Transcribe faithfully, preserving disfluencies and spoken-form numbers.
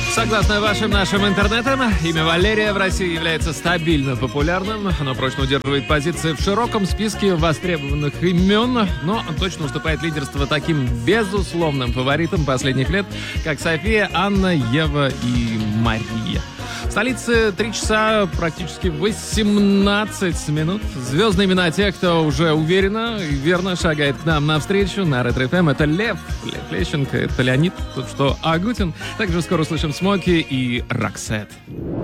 Согласно вашим нашим интернетам, имя Валерия в России является стабильно популярным. Оно прочно удерживает позиции в широком списке востребованных имен, но точно уступает лидерство таким безусловным фаворитам последних лет, как София, Анна, Ева и Мария. В столице три часа практически восемнадцать минут. Звездные имена тех, кто уже уверенно и верно шагает к нам навстречу на Ретро эф эм. Это Лев, Лев Лещенко, это Леонид, тут что Агутин. Также скоро услышим Смоки и Роксет.